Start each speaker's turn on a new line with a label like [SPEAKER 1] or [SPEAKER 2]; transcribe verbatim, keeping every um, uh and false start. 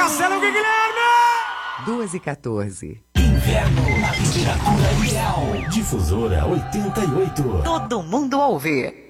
[SPEAKER 1] Marcelo Guilherme!
[SPEAKER 2] duas e quatorze.
[SPEAKER 3] Inverno na temperatura ideal. Difusora oitenta e oito.
[SPEAKER 2] Todo mundo ouve.